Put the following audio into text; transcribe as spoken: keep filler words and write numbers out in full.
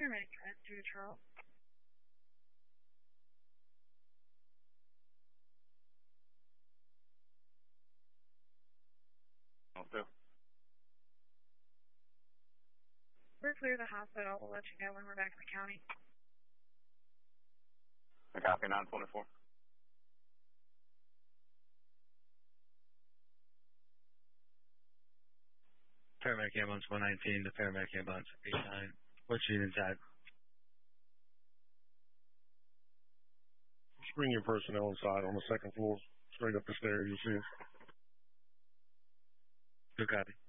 Paramedic at two Charles. Also. We're clear of the hospital. We'll let you know when we're back in the county. I copy nine twenty-four. Paramedic ambulance one nineteen to paramedic ambulance eight nine. What's your unit at? Just bring your personnel inside on the second floor, straight up the stairs, you see. Good copy.